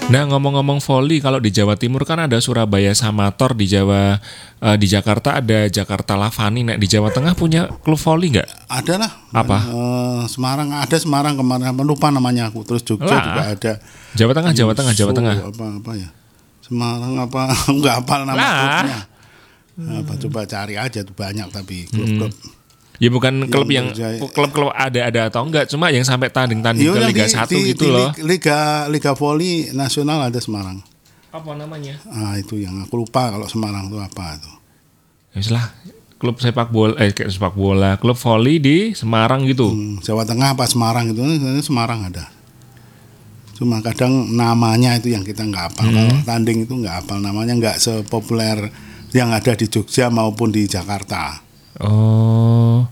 Nah, ngomong-ngomong voli, kalau di Jawa Timur kan ada Surabaya Samator, di di Jakarta ada Jakarta Lavani. Nah, di Jawa Tengah punya klub voli nggak? Ada lah. Apa? Semarang ada, Semarang kemarin lupa namanya aku. Terus Jogja juga ada. Jawa Tengah. Apa ya? Semarang apa? Enggak hafal nama klubnya. Apa coba cari aja tuh, banyak tapi klub-klub. Ya bukan klub yang klub ada atau enggak, cuma yang sampai tanding-tanding ke Liga 1 gitu loh. Liga Voli Nasional ada Semarang. Apa namanya? Itu yang aku lupa kalau Semarang itu apa itu. Ya lah, klub sepak bola, klub voli di Semarang gitu. Jawa Tengah apa Semarang itu, Semarang ada. Cuma kadang namanya itu yang kita nggak hafal. Kalau tanding itu nggak hafal namanya, nggak sepopuler yang ada di Jogja maupun di Jakarta. Oh,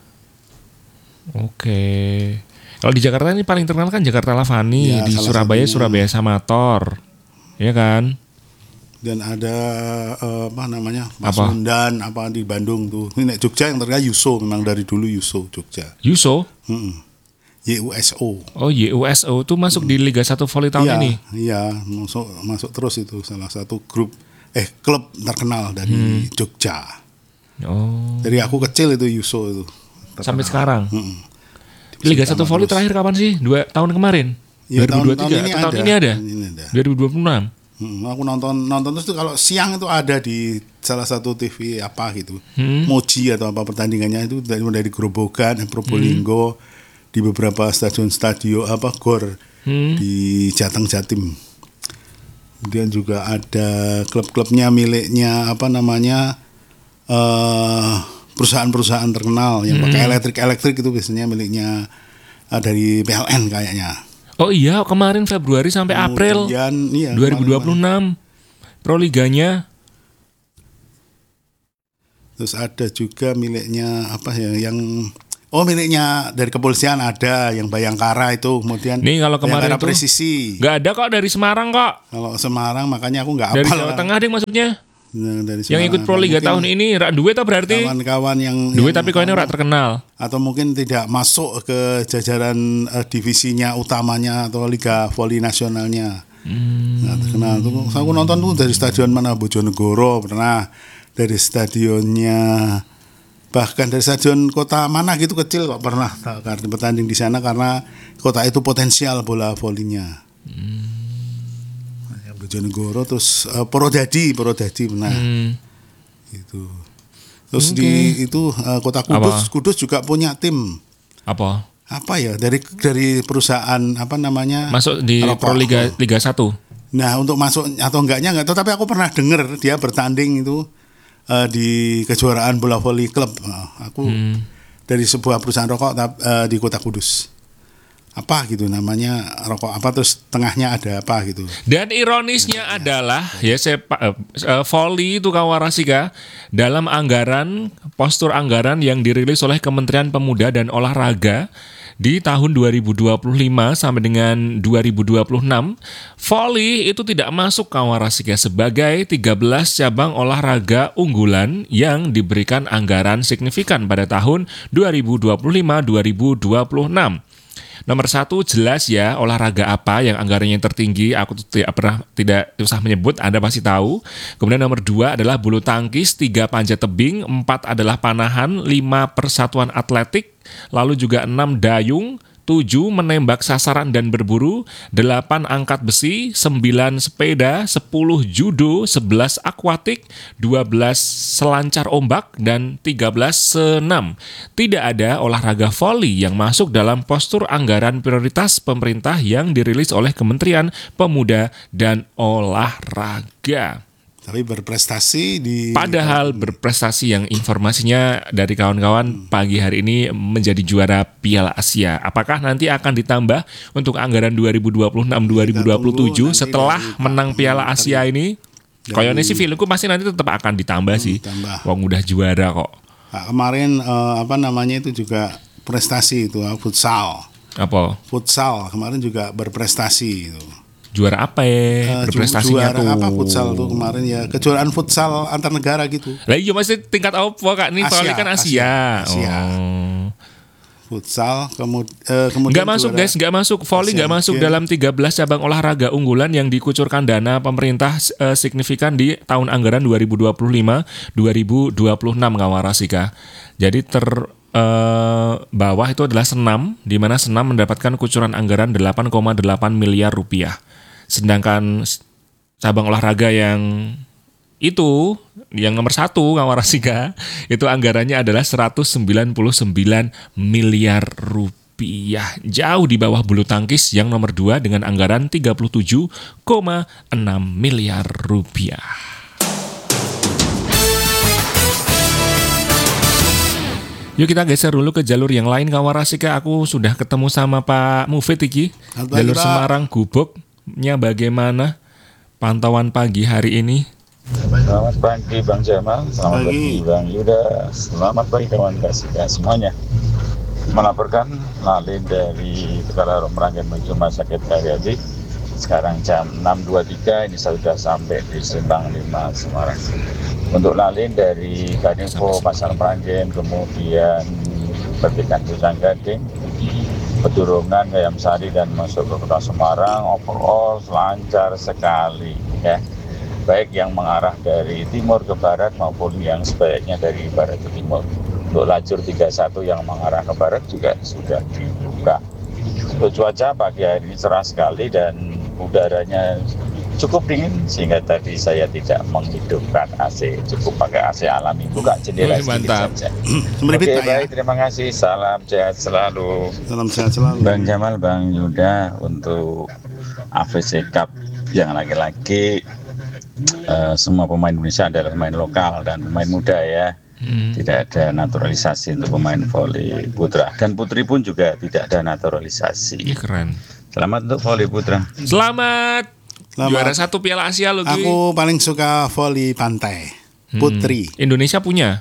oke. Kalau di Jakarta ini paling terkenal kan Jakarta Lavani, ya, di Surabaya Samator, ya kan? Dan ada Pasundan apa di Bandung tuh. Ini Jogja yang terkenal Yuso, memang dari dulu Yuso Jogja. Yuso? YUSO. Oh, YUSO itu masuk di Liga 1 Voli tahun ini? Iya, masuk terus itu, salah satu klub terkenal dari Jogja. Oh. Dari aku kecil itu Yuso itu. Terkenal. Sampai sekarang. Liga 1 Voli terakhir kapan sih? 2 tahun kemarin. Ya, 2023 tahun ini ada. 2026. Aku nonton terus tuh, kalau siang itu ada di salah satu TV apa gitu. Moji atau apa pertandingannya itu dari Grobogan, Probolinggo, di beberapa stadion gor di Jateng Jatim. Kemudian juga ada klub-klubnya miliknya perusahaan-perusahaan terkenal yang pakai elektrik itu biasanya miliknya dari PLN kayaknya. Oh iya, kemarin Februari sampai April 2026 Proliganya. Terus ada juga miliknya miliknya dari kepolisian ada yang Bayangkara itu. Kemudian nih kalau kemarin itu Presisi. Nggak ada kok dari Semarang kok. Kalau Semarang makanya aku nggak hafal. Dari Jawa Tengah deh maksudnya. Dari yang ikut Proliga tahun ini rak duit atau berarti kawan-kawan yang duit tapi koinnya rak terkenal atau mungkin tidak masuk ke jajaran divisinya utamanya atau Liga Voli Nasionalnya. Nggak terkenal tuh. Aku nonton tuh dari stadion mana, Bojonegoro pernah, dari stadionnya, bahkan dari stadion kota mana gitu kecil kok pernah karena bertanding di sana karena kota itu potensial bola volinya. Bojonegoro, terus Purwodadi pernah. Itu. Terus di itu Kota Kudus juga punya tim. Apa ya dari perusahaan masuk di Proliga Liga 1. Nah, untuk masuk atau enggaknya enggak tahu, tapi aku pernah dengar dia bertanding itu di kejuaraan bola voli klub. Aku dari sebuah perusahaan rokok di Kota Kudus. Apa gitu namanya, rokok apa, terus tengahnya ada apa gitu. Dan ironisnya adalah voli itu Kawarasika dalam postur anggaran yang dirilis oleh Kementerian Pemuda dan Olahraga di tahun 2025 sampai dengan 2026, voli itu tidak masuk Kawarasika sebagai 13 cabang olahraga unggulan yang diberikan anggaran signifikan pada tahun 2025-2026. Nomor 1 jelas ya, olahraga apa yang anggarannya tertinggi, aku tidak usah menyebut, Anda pasti tahu. Kemudian nomor 2 adalah bulu tangkis, 3 panjat tebing, 4 adalah panahan, 5 persatuan atletik, lalu juga 6 dayung, 7 menembak sasaran dan berburu, 8 angkat besi, 9 sepeda, 10 judo, 11 akuatik, 12 selancar ombak, dan 13 senam. Tidak ada olahraga voli yang masuk dalam postur anggaran prioritas pemerintah yang dirilis oleh Kementerian Pemuda dan Olahraga. Tapi berprestasi Padahal berprestasi yang informasinya dari kawan-kawan pagi hari ini menjadi juara Piala Asia. Apakah nanti akan ditambah untuk anggaran 2026-2027 setelah menang Piala Asia ini? Kayaknya sih feelingku pasti nanti tetap akan ditambah sih. Wong udah juara kok. Nah, kemarin itu juga prestasi itu futsal. Apa? Futsal kemarin juga berprestasi itu. Juara apa ya berprestasinya juara tuh? Apa futsal tuh kemarin ya, kejuaraan futsal antar negara gitu. Lah iya masih tingkat apa Kak? Ini soalnya kan Asia. Asia. Oh. futsal, kemudian Nggak masuk guys, nggak masuk. Volley nggak Asian masuk Games. dalam 13 cabang olahraga unggulan yang dikucurkan dana pemerintah signifikan di tahun anggaran 2025-2026 Kawarasika. Jadi bawah itu adalah senam, di mana senam mendapatkan kucuran anggaran 8,8 miliar rupiah. Sedangkan cabang olahraga yang itu, yang nomor 1 Kawarasika, itu anggarannya adalah 199 miliar rupiah. Jauh di bawah bulu tangkis yang nomor 2 dengan anggaran 37,6 miliar rupiah. Yuk kita geser dulu ke jalur yang lain Kawarasika. Aku sudah ketemu sama Pak Mufid iki. Selamat pagi, Jalur Pak. Semarang Gubuknya bagaimana pantauan pagi hari ini? Selamat pagi Bang Jamal, selamat pagi Bang Yuda, selamat pagi kawan Kasika semuanya. Melaporkan Lalin dari Tegalan Meranggen menuju Rumah Sakit Karyadi. Sekarang jam 6.23, ini saya sudah sampai di Simpang 5 Semarang. Untuk Lalin dari Kadinfo Pasar Meranggen, kemudian Petikan Pusang Gading, Pedurungan Gayam Sari dan masuk ke Kota Semarang, overall lancar sekali ya. Baik yang mengarah dari timur ke barat maupun yang sebaliknya dari barat ke timur. Untuk lajur 31 yang mengarah ke barat juga sudah dibuka. Untuk cuaca pagi hari ini cerah sekali dan udaranya cukup dingin sehingga tadi saya tidak menghidupkan AC, cukup pakai AC alami, buka jendela sedikit Mantap. saja. Semeripit, Oke, Pak, ya. baik, terima kasih. Salam sehat selalu. Salam sehat selalu. Bang Jamal, Bang Yuda, untuk AFC Cup yang laki-laki, semua pemain Indonesia adalah pemain lokal dan pemain muda ya. Tidak ada naturalisasi untuk pemain voli putra dan putri pun juga tidak ada naturalisasi. Ih, keren. Selamat untuk voli putra. Selamat. Juara 1 Piala Asia lo Ki. Aku paling suka voli pantai putri. Indonesia punya.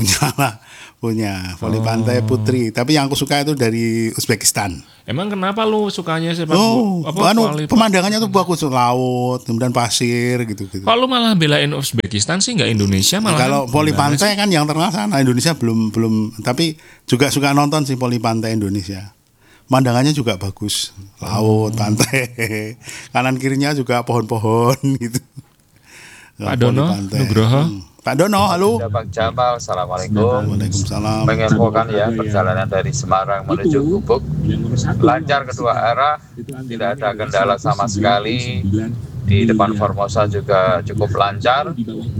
Punya voli pantai putri. Tapi yang aku suka itu dari Uzbekistan. Emang kenapa lu sukanya sepak Oh, bola? Voli- pemandangannya tuh bagus, laut, kemudian pasir gitu-gitu. Kok lu malah belain Uzbekistan sih, nggak Indonesia malah? Kalau voli pantai kan yang terkenal sana, Indonesia belum, tapi juga suka nonton sih voli pantai Indonesia. Pemandangannya juga bagus, laut, pantai, kanan kirinya juga pohon-pohon gitu. Pak Voli Dono pantai. Nugroho. Pak Dono, halo. Ya, Bang Jamal, assalamualaikum. Waalaikumsalam. Menginfokan ya perjalanan dari Semarang menuju Gubuk lancar kedua arah, tidak ada kendala sama sekali. Di depan Formosa juga cukup lancar.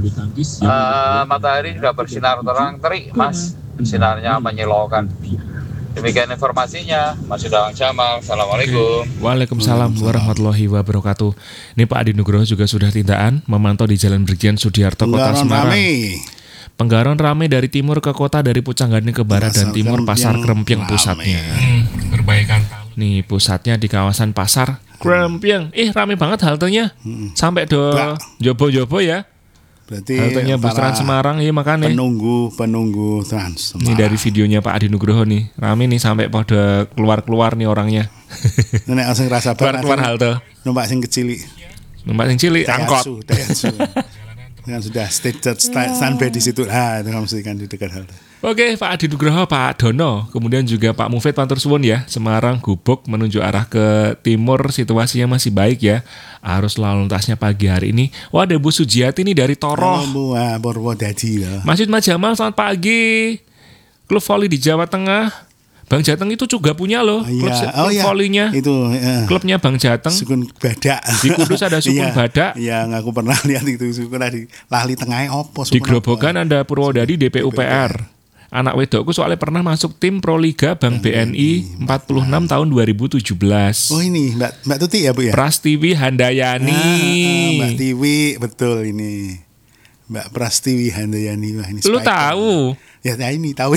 Matahari sudah bersinar terang terik, Mas. Sinarnya menyilaukan. Demikian informasinya, Mas Yudawang Jamal. Assalamualaikum. Waalaikumsalam warahmatullahi wabarakatuh. Ini Pak Adi Nugroho juga sudah tindaan memantau di Jalan Brigjen Sudiarto Kota Penggaron Semarang. rame. Penggaron ramai dari timur ke kota, dari Pucangganing ke barat dan Pasar timur Pasar Krempiang Krempiang pusatnya. rame. Perbaikan. Nih pusatnya di kawasan Pasar Krempiang. Rame banget haltenya. Sampai do Bak. jobo-jobo ya. Berarti Haltenya bus para Trans Semarang ya makanya. penunggu Trans Ini Semarang. dari videonya Pak Adi Nugroho nih. Rame nih sampai pada keluar-keluar nih orangnya. Nenek langsung rasa Keluar-keluar halte. numpak sing kecil. Numpak sing cilik angkot. Daihatsu. Kan sudah standby di situ. Itu kamu mestikan di dekat halte. Oke, Pak Adi Nugroho, Pak Dono, kemudian juga Pak Mufid Pantur Suwun ya, Semarang Gubuk menuju arah ke timur, situasinya masih baik ya. Arus lalu lintasnya pagi hari ini. Wah, ada Bu Sujiati nih dari Toroh. Buah Purwodadi lah. Masjid Mas Jamal, selamat pagi. Klub voli di Jawa Tengah. Bang Jateng itu juga punya loh, klub, klub volinya. Itu Klubnya Bang Jateng. Sukun Badak. Di Kudus ada Sukun Badak. Iya, aku pernah lihat itu Sukun di Lali Tengahnya opo Di Grobogan ada Purwodadi DPUPR. Anak wedokku soalnya pernah masuk tim Proliga Bank BNI 46 tahun 2017. Oh ini Mbak Tuti ya Bu ya? Prastiwi Handayani. Mbak Tiwi, betul ini. Mbak Prastiwi Handayani. Wah, ini Lu spiker. tahu? Ya ini tahu.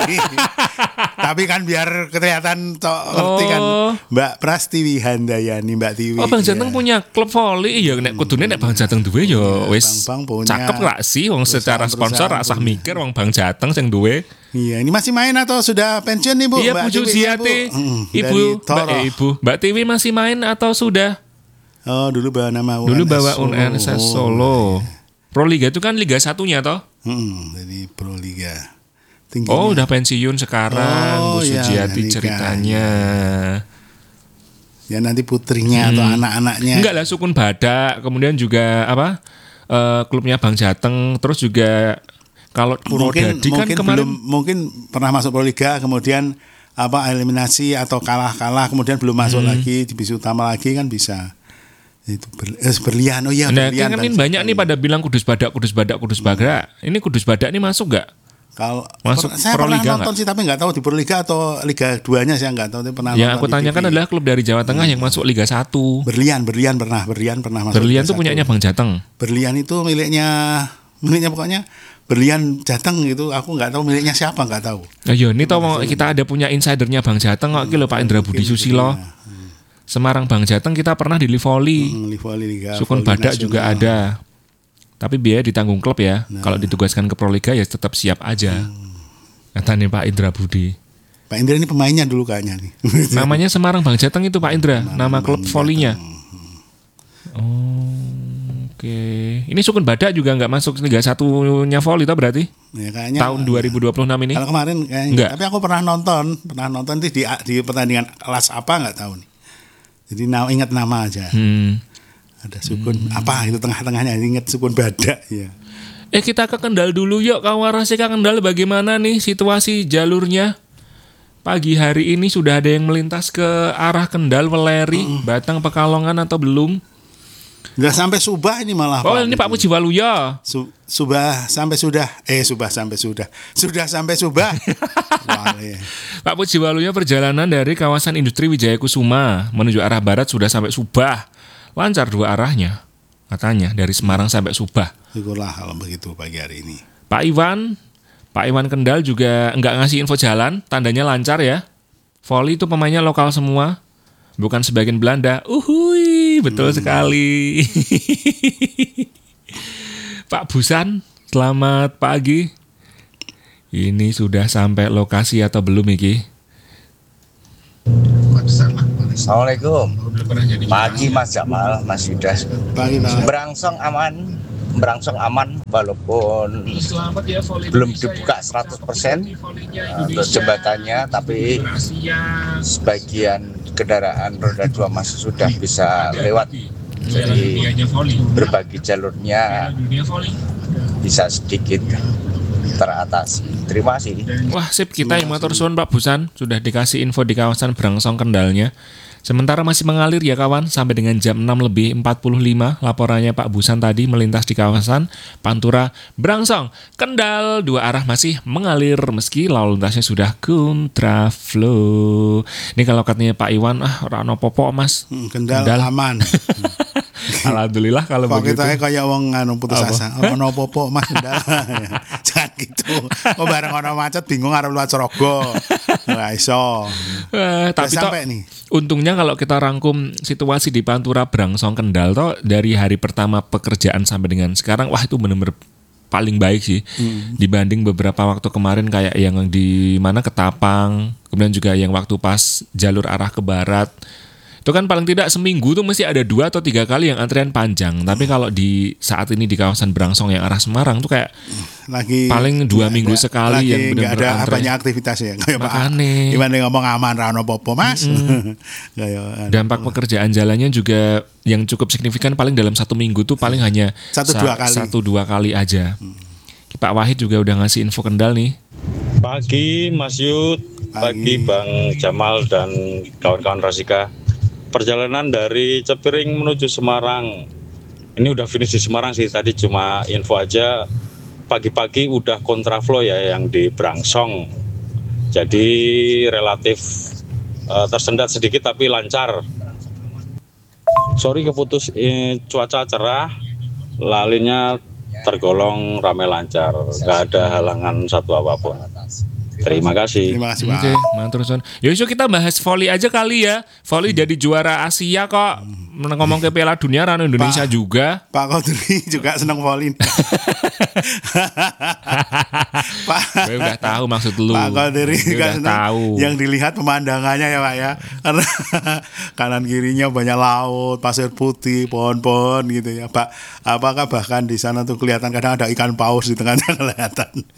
Tapi kan biar kelihatan ngerti kan. Mbak Prastiwi Handayani, Mbak Tiwi. Oh, Bang Jateng ya. punya klub voli. Iya, nek kudune nek Bang Jateng duwe ya wis Bang punya. cakep gak sih wong secara sponsor Perusahaan rasah punya. mikir wong Bang Jateng sing duwe. Iya, ini masih main atau sudah pensiun nih Bu? Iya, Mbak Bu Tiwi, Juziati. Bu. Dari Toro. Mbak Tiwi masih main atau sudah? Oh, dulu bawa nama Dulu bawa Solo. UNSS Solo. Proliga itu kan Liga 1-nya toh? Jadi Proliga. tingginya. Oh, udah pensiun sekarang, Bu iya, Sujiati nikah. ceritanya. Ya nanti putrinya atau anak-anaknya. Enggak lah, Sukun Badak, kemudian juga apa? Klubnya Bang Jateng, terus juga kalau Purwodadi kan kemarin mungkin pernah masuk Proliga, kemudian eliminasi atau kalah kemudian belum masuk lagi divisi utama lagi kan bisa. Itu berlian. Oh iya, nah, berlian. kan banyak nih pada bilang Kudus Badak. Ini Kudus Badak nih masuk nggak? Kalau masuk saya pernah Proliga nonton sih, tapi nggak tahu di Proliga atau Liga 2-nya saya nggak tahu. Tapi pernah yang nonton aku tanyakan di TV. adalah klub dari Jawa Tengah yang masuk Liga 1. Berlian pernah masuk. Berlian Liga tuh punyanya 1. Bang Jateng. Berlian itu miliknya pokoknya Berlian Jateng gitu. Aku nggak tahu miliknya siapa, nggak tahu. Ayo, ini tahu kita ada punya insidernya Bang Jateng kok, Pak Indra Budi Susilo. Semarang Bang Jateng kita pernah di Livoli. Liga Sukun Voli Badak Nasional. juga ada. Tapi biaya ditanggung klub ya. Kalau ditugaskan ke Proliga ya tetap siap aja. Katanya Pak Indra Budi. Pak Indra ini pemainnya dulu kayaknya nih. Namanya Semarang Bang Jateng itu Pak Indra, nama klub volinya. Oh, oke. Ini Sukun Badak juga nggak masuk Liga 1-nya voli toh berarti? Ya, kayaknya Tahun 2026 ini. Kalau kemarin kayaknya Enggak. tapi aku pernah nonton di pertandingan kelas apa nggak tahu nih. Jadi ingat nama aja. Ada Sukun apa itu tengah-tengahnya, ingat Sukun Badak ya. Kita ke Kendal dulu yuk, Kawarasi ke Kendal bagaimana nih situasi jalurnya? Pagi hari ini sudah ada yang melintas ke arah Kendal, Weleri, Batang, Pekalongan atau belum? Udah sampai Subah ini malah. Oh, ini Pak Puji Waluyo. Sudah sampai Subah. Wah, iya. Pak Puji Waluyo perjalanan dari kawasan industri Wijaya Kusuma menuju arah barat sudah sampai Subah. Lancar dua arahnya, katanya dari Semarang sampai Subah. Syukurlah kalau begitu pagi hari ini. Pak Iwan Kendal juga nggak ngasih info jalan, tandanya lancar ya. Voli itu pemainnya lokal semua, bukan sebagian Belanda. Uhui, betul sekali. Pak Busan, selamat pagi. Ini sudah sampai lokasi atau belum iki? Assalamualaikum. Pagi Mas Jamal, Mas Yuda. Pagi Pak. Berangsung aman walaupun belum dibuka 100% untuk jembatannya, tapi sebagian kendaraan roda 2 masih sudah bisa lewat. Jadi berbagi jalurnya bisa sedikit teratasi. Terima kasih. Wah, sip, kita yang motor suwun Pak Busan sudah dikasih info di kawasan Brangsong Kendalnya. Sementara masih mengalir ya kawan, sampai dengan jam 6:45 laporannya Pak Busan tadi melintas di kawasan Pantura Brangsong Kendal, dua arah masih mengalir meski lalu lintasnya sudah kontraflow. Ini kalau katanya Pak Iwan, rano popo Mas. Kendal aman. Alhamdulillah kalau Kok begitu. kita kayak wong putus asa. Ono popo Mas Kendal. Jangan gitu. Kok bareng ono macet bingung arep luwat Sorogo. Ora iso. Tapi toh, sampai nih. untungnya kalau kita rangkum situasi di Pantura Brangsong Kendal toh dari hari pertama pekerjaan sampai dengan sekarang, wah itu benar-benar paling baik sih dibanding beberapa waktu kemarin kayak yang di mana Ketapang, kemudian juga yang waktu pas jalur arah ke barat. Itu kan paling tidak seminggu tuh mesti ada 2 atau 3 kali yang antrian panjang. Tapi kalau di saat ini di kawasan Brangsong yang arah Semarang tuh kayak lagi paling 2 minggu sekali lagi yang nggak benar-benar ada antre. banyak aktivitas ya. Kayak Makane. Gimana ngomong aman rano popo Mas. Kayak Dampak pekerjaan jalannya juga yang cukup signifikan paling dalam 1 minggu tuh paling hanya 1-2 kali aja. Pak Wahid juga udah ngasih info Kendal nih. Pagi Mas Yud, pagi Bang Jamal dan kawan-kawan Rasika. Perjalanan dari Cepiring menuju Semarang. Ini udah finish di Semarang sih, tadi cuma info aja. Pagi-pagi udah kontraflow ya yang di Brangsong. Jadi relatif tersendat sedikit tapi lancar. Sorry keputus, cuaca cerah, lalinya tergolong ramai lancar, nggak ada halangan satu apapun. Terima kasih. Terima kasih Pak. Oke, matur suwun. Yuk kita bahas voli aja kali ya. Voli jadi juara Asia kok. Ngomong ke Piala Dunia rano Indonesia juga. Pak Kodri juga seneng voli. Pak Gue udah tahu maksud lu. Pak Kodri Gue juga udah seneng. tahu. Yang dilihat pemandangannya ya Pak ya. Karena kanan kirinya banyak laut, pasir putih, pohon-pohon gitu ya Pak. Apakah bahkan di sana tuh kelihatan kadang ada ikan paus di tengahnya kelihatan.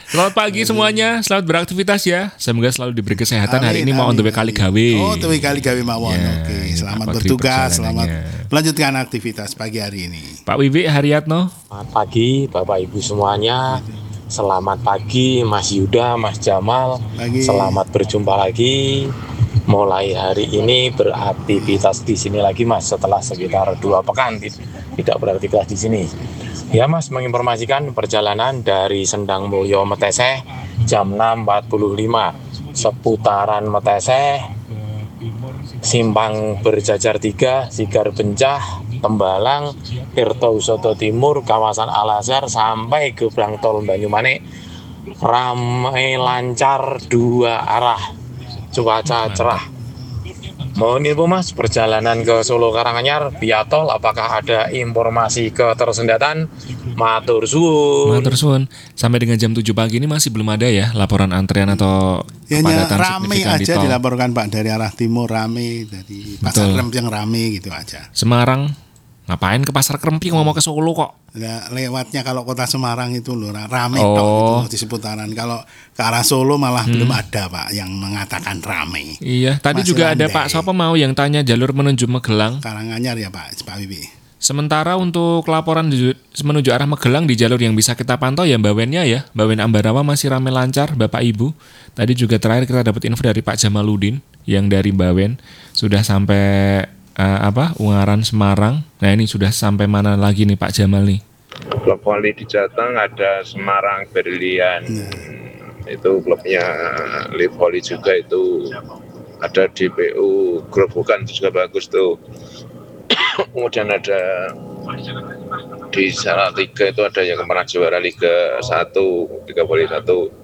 Selamat pagi semuanya, selamat beraktivitas ya. Semoga selalu diberi kesehatan. Hari ini Amin, mau on the way amin. kali gawe. Oh, on the way kali gawe mawon. Ya, Oke, selamat apa bertugas, selamat perjalanannya. melanjutkan aktivitas pagi hari ini. Pak Wiwi Haryatno. Selamat pagi Bapak Ibu semuanya. Selamat pagi Mas Yuda, Mas Jamal. Pagi. Selamat berjumpa lagi. Mulai hari ini beraktivitas di sini lagi Mas, setelah sekitar 2 pekan tidak beraktivitas di sini. Ya Mas, menginformasikan perjalanan dari Sendang Mulyo Meteseh jam 6.45 seputaran Meteseh, Simpang Berjajar 3, Sigar Bencah, Tembalang, Tirto Usoto Timur, kawasan Al-Azhar sampai gerbang tol Banyumanik ramai lancar 2 arah, cuaca cerah. Mohon info Mas, perjalanan ke Solo Karanganyar via tol, apakah ada informasi ketersendatan? Matur suwun. Matur suwun. Sampai dengan jam 7 pagi ini masih belum ada ya laporan antrian atau Ya, hanya kepadatan rame signifikan di aja tol. dilaporkan Pak dari arah timur rame, dari pasar Betul. rem yang rame gitu aja. Semarang, ngapain ke Pasar Krempi mau ke Solo kok? Ya, lewatnya kalau kota Semarang itu loh rame Oh. tok itu di seputaran. Kalau ke arah Solo malah belum ada Pak yang mengatakan rame. Iya, tadi Masih juga ada landai. Pak Sopo mau yang tanya jalur menuju Magelang. Karanganyar ya Pak Wibi. Sementara untuk laporan menuju arah Magelang di jalur yang bisa kita pantau ya Mbak Wennya ya. Mbak Wen Ambarawa masih ramai lancar Bapak Ibu. Tadi juga terakhir kita dapat info dari Pak Jamaludin yang dari Mbak Wen sudah sampai Ungaran Semarang. Nah ini sudah sampai mana lagi nih Pak Jamal nih? Klub voli di Jateng ada Semarang Berlian, itu klubnya Live Volley juga, itu ada DPU Grobogan itu juga bagus tuh. Kemudian ada di Salatiga itu ada yang pernah juara Liga 1, Liga Voli 1,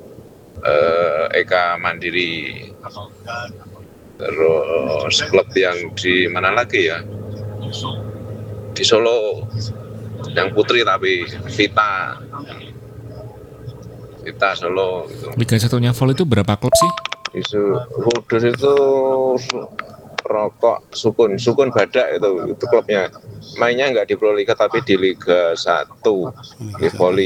Eka Mandiri. Terus klub yang di mana lagi ya? Di Solo yang putri tapi Vita Solo gitu. Liga 1-nya Vol itu berapa klub sih? Kudus itu Rokok Sukun Badak itu klubnya. Mainnya nggak di Pro Liga tapi di Liga 1 di voli.